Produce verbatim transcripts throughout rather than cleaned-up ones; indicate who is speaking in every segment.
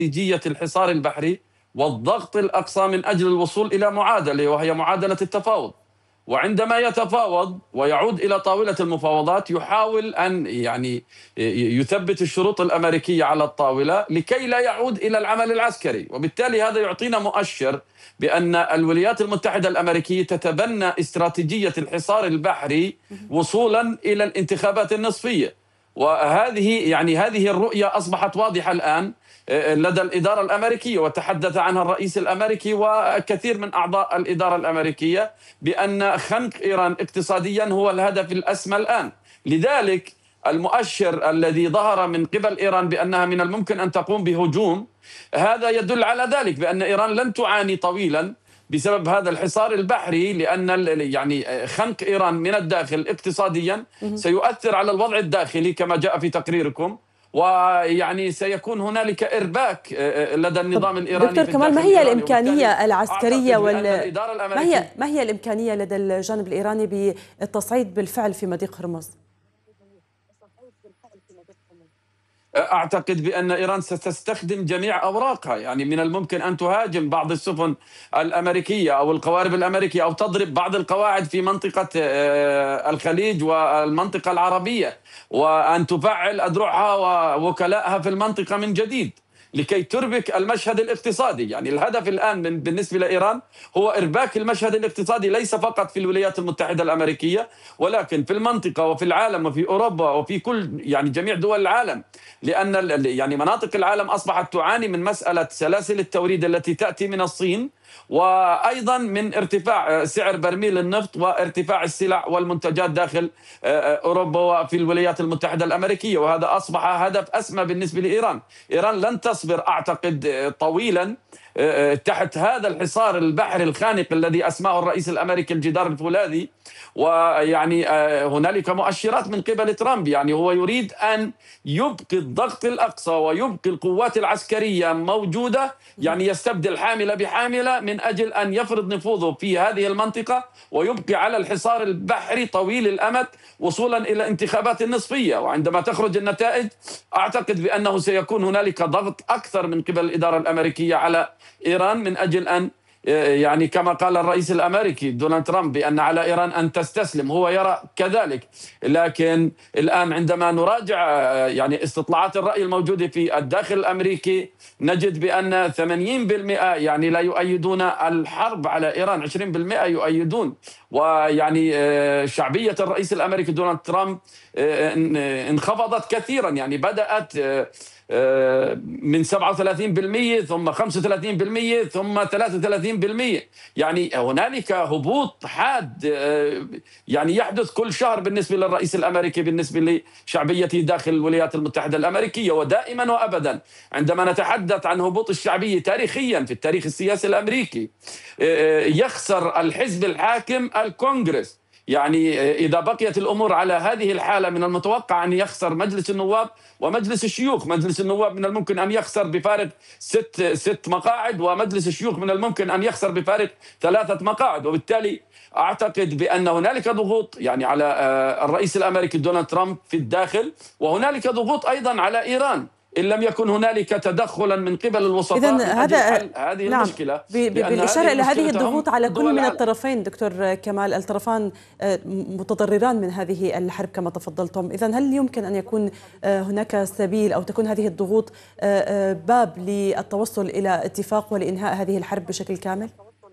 Speaker 1: استراتيجية الحصار البحري والضغط الأقصى من أجل الوصول إلى معادلة، وهي معادلة التفاوض. وعندما يتفاوض ويعود إلى طاولة المفاوضات يحاول أن يعني يثبت الشروط الأمريكية على الطاولة لكي لا يعود إلى العمل العسكري، وبالتالي هذا يعطينا مؤشر بأن الولايات المتحدة الأمريكية تتبنى استراتيجية الحصار البحري وصولا إلى الانتخابات النصفية. وهذه يعني هذه الرؤية أصبحت واضحة الآن لدى الإدارة الأمريكية، وتحدث عنها الرئيس الأمريكي وكثير من أعضاء الإدارة الأمريكية بأن خنق إيران اقتصاديا هو الهدف الأسمى الآن. لذلك المؤشر الذي ظهر من قبل إيران بأنها من الممكن أن تقوم بهجوم، هذا يدل على ذلك بأن إيران لن تعاني طويلا بسبب هذا الحصار البحري، لأن يعني خنق إيران من الداخل اقتصاديا سيؤثر على الوضع الداخلي كما جاء في تقريركم، ويعني سيكون هنالك إرباك لدى النظام الإيراني.
Speaker 2: دكتور كمال، ما هي الإمكانية العسكرية وال ما هي ما هي الإمكانية لدى الجانب الإيراني بالتصعيد بالفعل في مضيق هرمز؟
Speaker 1: أعتقد بأن إيران ستستخدم جميع أوراقها، يعني من الممكن أن تهاجم بعض السفن الأمريكيية أو القوارب الأمريكية أو تضرب بعض القواعد في منطقة الخليج والمنطقة العربية، وأن تفعل أذرعها ووكلائها في المنطقة من جديد لكي تربك المشهد الاقتصادي. يعني الهدف الآن بالنسبة لإيران هو إرباك المشهد الاقتصادي، ليس فقط في الولايات المتحدة الأمريكية ولكن في المنطقة وفي العالم وفي أوروبا وفي كل يعني جميع دول العالم، لأن يعني مناطق العالم أصبحت تعاني من مسألة سلاسل التوريد التي تأتي من الصين، وأيضا من ارتفاع سعر برميل النفط وارتفاع السلع والمنتجات داخل أوروبا وفي الولايات المتحدة الأمريكية، وهذا أصبح هدف أسمى بالنسبة لإيران. إيران لن تصبر أعتقد طويلا تحت هذا الحصار البحري الخانق الذي أسماه الرئيس الأمريكي الجدار الفولاذي. ويعني هنالك مؤشرات من قبل ترامب، يعني هو يريد أن يبقي الضغط الأقصى ويبقي القوات العسكرية موجودة، يعني يستبدل حاملة بحاملة من أجل أن يفرض نفوذه في هذه المنطقة ويبقي على الحصار البحري طويل الأمد وصولا إلى انتخابات النصفية. وعندما تخرج النتائج أعتقد بأنه سيكون هنالك ضغط أكثر من قبل الإدارة الأمريكية على إيران من أجل أن يعني كما قال الرئيس الأمريكي دونالد ترامب بأن على إيران أن تستسلم، هو يرى كذلك. لكن الآن عندما نراجع يعني استطلاعات الرأي الموجودة في الداخل الأمريكي نجد بأن ثمانين بالمئة يعني لا يؤيدون الحرب على إيران، عشرين بالمئة يؤيدون. ويعني شعبية الرئيس الأمريكي دونالد ترامب انخفضت كثيرا، يعني بدأت من سبعة وثلاثين بالمئة ثم خمسة وثلاثين بالمئة ثم ثلاثة وثلاثين بالمئة. يعني هنالك هبوط حاد يعني يحدث كل شهر بالنسبة للرئيس الأمريكي بالنسبة لشعبيته داخل الولايات المتحدة الأمريكية. ودائما وأبدا عندما نتحدث عن هبوط الشعبية تاريخيا في التاريخ السياسي الأمريكي يخسر الحزب الحاكم الكونغرس. يعني إذا بقيت الأمور على هذه الحالة من المتوقع أن يخسر مجلس النواب ومجلس الشيوخ. مجلس النواب من الممكن أن يخسر بفارق ست, ست مقاعد، ومجلس الشيوخ من الممكن أن يخسر بفارق ثلاثة مقاعد. وبالتالي أعتقد بأن هنالك ضغوط يعني على الرئيس الأمريكي دونالد ترامب في الداخل، وهنالك ضغوط أيضا على إيران إن لم يكن هنالك تدخلا من قبل الوسطاء.
Speaker 2: إذن هذا
Speaker 1: هذه
Speaker 2: نعم
Speaker 1: المشكلة
Speaker 2: بالإشارة إلى هذه الضغوط على كل من الطرفين دكتور كمال، الطرفان متضرران من هذه الحرب كما تفضلتم. إذن هل يمكن أن يكون هناك سبيل أو تكون هذه الضغوط باب للتوصل إلى اتفاق ولإنهاء هذه الحرب بشكل كامل؟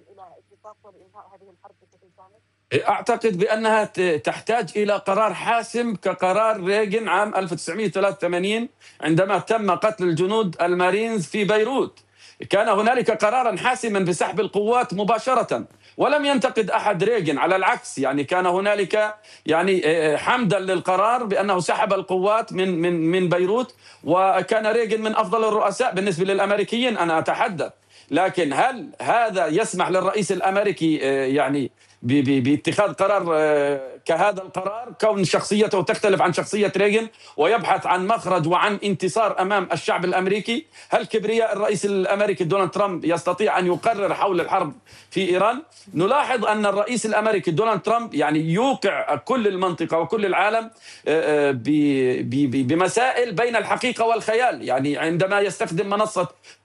Speaker 1: أعتقد بأنها تحتاج إلى قرار حاسم كقرار ريغن عام ألف وتسعمئة وثلاثة وثمانين عندما تم قتل الجنود المارينز في بيروت. كان هنالك قرارا حاسما بسحب القوات مباشرة ولم ينتقد أحد ريغن، على العكس يعني كان هنالك يعني حمدا للقرار بأنه سحب القوات من من من بيروت، وكان ريغن من أفضل الرؤساء بالنسبة للأمريكيين أنا أتحدث. لكن هل هذا يسمح للرئيس الأمريكي يعني باتخاذ قرار كهذا القرار، كون شخصيته تختلف عن شخصية ريغن ويبحث عن مخرج وعن انتصار أمام الشعب الأمريكي؟ هل كبرياء الرئيس الأمريكي دونالد ترامب يستطيع أن يقرر حول الحرب في إيران؟ نلاحظ أن الرئيس الأمريكي دونالد ترامب يعني يوقع كل المنطقة وكل العالم بمسائل بين الحقيقة والخيال. يعني عندما يستخدم منصة